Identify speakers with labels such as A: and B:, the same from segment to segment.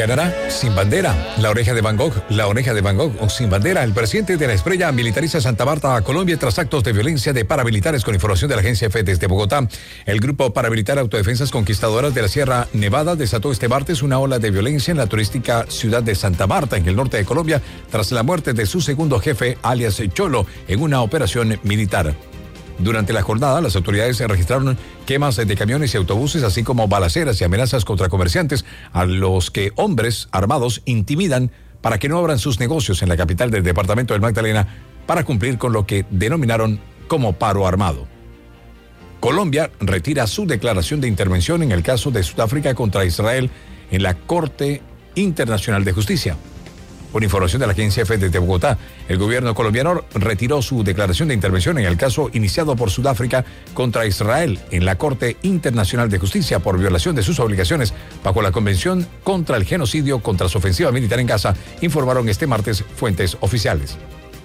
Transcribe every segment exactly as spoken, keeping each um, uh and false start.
A: ganará? Sin bandera. La oreja de Van Gogh, la oreja de Van Gogh o sin bandera. El presidente de la Estrella militariza Santa Marta, Colombia, tras actos de violencia de paramilitares. Con información de la agencia F desde Bogotá, el grupo paramilitar Autodefensas Conquistadoras de la Sierra Nevada desató este martes una ola de violencia en la turística ciudad de Santa Marta, en el norte de Colombia, tras la muerte de su segundo jefe, alias Cholo, en una operación militar. Durante la jornada, las autoridades registraron quemas de camiones y autobuses, así como balaceras y amenazas contra comerciantes, a los que hombres armados intimidan para que no abran sus negocios en la capital del departamento del Magdalena para cumplir con lo que denominaron como paro armado. Colombia retira su declaración de intervención en el caso de Sudáfrica contra Israel en la Corte Internacional de Justicia. Por información de la agencia F desde Bogotá, el gobierno colombiano retiró su declaración de intervención en el caso iniciado por Sudáfrica contra Israel en la Corte Internacional de Justicia por violación de sus obligaciones bajo la Convención contra el Genocidio contra su ofensiva militar en Gaza, informaron este martes fuentes oficiales.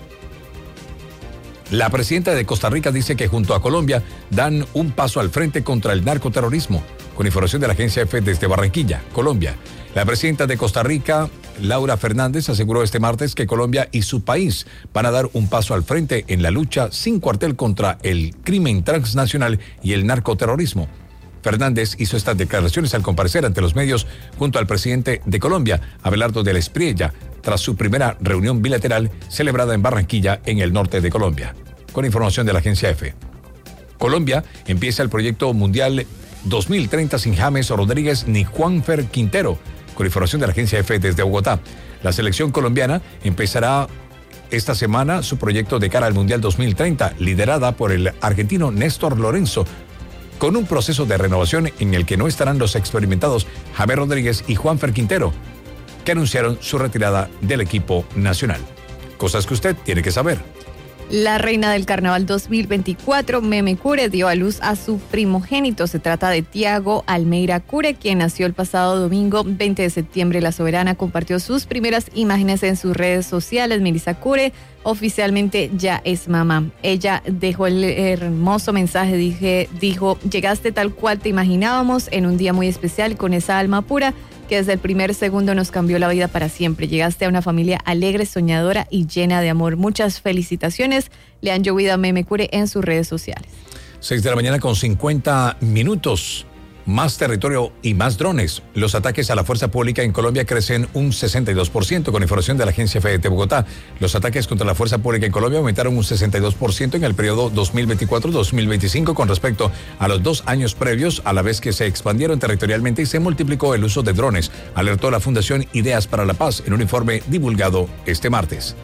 A: La presidenta de Costa Rica dice que junto a Colombia dan un paso al frente contra el narcoterrorismo. Con información de la agencia F desde Barranquilla, Colombia. La presidenta de Costa Rica, Laura Fernández, aseguró este martes que Colombia y su país van a dar un paso al frente en la lucha sin cuartel contra el crimen transnacional y el narcoterrorismo. Fernández hizo estas declaraciones al comparecer ante los medios junto al presidente de Colombia, Abelardo de la Espriella, tras su primera reunión bilateral celebrada en Barranquilla, en el norte de Colombia. Con información de la agencia F. Colombia empieza el proyecto mundial dos mil treinta sin James Rodríguez ni Juanfer Quintero. Con información de la agencia F desde Bogotá, la selección colombiana empezará esta semana su proyecto de cara al Mundial dos mil treinta, liderada por el argentino Néstor Lorenzo, con un proceso de renovación en el que no estarán los experimentados James Rodríguez y Juanfer Quintero, que anunciaron su retirada del equipo nacional. Cosas que usted tiene que saber.
B: La reina del carnaval dos mil veinticuatro, Meme Cure, dio a luz a su primogénito. Se trata de Tiago Almeida Cure, quien nació el pasado domingo veinte de septiembre. La soberana compartió sus primeras imágenes en sus redes sociales. Melissa Cure oficialmente ya es mamá. Ella dejó el hermoso mensaje, dije, dijo, llegaste tal cual te imaginábamos, en un día muy especial, con esa alma pura que desde el primer segundo nos cambió la vida para siempre. Llegaste a una familia alegre, soñadora y llena de amor. Muchas felicitaciones. Le han llovido a Meme Cure en sus redes sociales.
A: Seis de la mañana con cincuenta minutos. Más territorio y más drones. Los ataques a la fuerza pública en Colombia crecen un sesenta y dos por ciento. Con información de la agencia F de Bogotá, los ataques contra la fuerza pública en Colombia aumentaron un sesenta y dos por ciento en el periodo dos mil veinticuatro dos mil veinticinco con respecto a los dos años previos, a la vez que se expandieron territorialmente y se multiplicó el uso de drones, alertó la Fundación Ideas para la Paz en un informe divulgado este martes.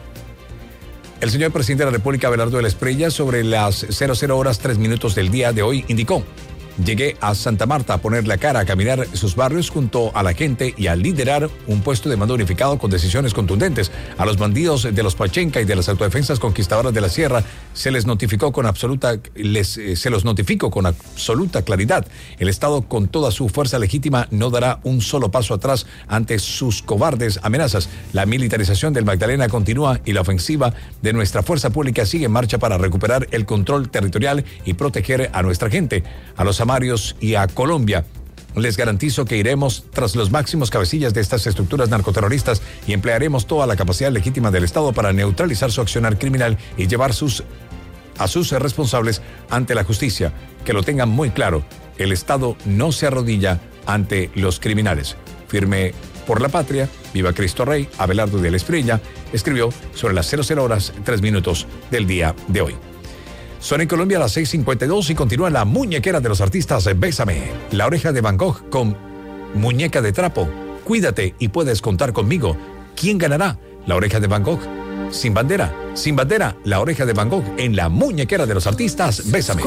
A: El señor presidente de la República, Abelardo de la Espriella, sobre las cero cero horas tres minutos del día de hoy, indicó: llegué a Santa Marta a poner la cara, a caminar sus barrios junto a la gente y a liderar un puesto de mando unificado con decisiones contundentes. A los bandidos de los Pachenca y de las autodefensas conquistadoras de la Sierra se les notificó con absoluta, les, eh, se los notificó con absoluta claridad. El Estado, con toda su fuerza legítima, no dará un solo paso atrás ante sus cobardes amenazas. La militarización del Magdalena continúa y la ofensiva de nuestra fuerza pública sigue en marcha para recuperar el control territorial y proteger a nuestra gente. A los Amarios y a Colombia, les garantizo que iremos tras los máximos cabecillas de estas estructuras narcoterroristas y emplearemos toda la capacidad legítima del Estado para neutralizar su accionar criminal y llevar sus, a sus responsables ante la justicia. Que lo tengan muy claro, el Estado no se arrodilla ante los criminales. Firme por la patria, viva Cristo Rey. Abelardo de la Espriella escribió sobre las cero cero horas tres minutos del día de hoy. Son en Colombia a las seis cincuenta y dos y continúa la muñequera de los artistas. Bésame, la oreja de Van Gogh con muñeca de trapo. Cuídate y puedes contar conmigo. ¿Quién ganará? La oreja de Van Gogh. Sin bandera, sin bandera, la oreja de Van Gogh en la muñequera de los artistas. Bésame.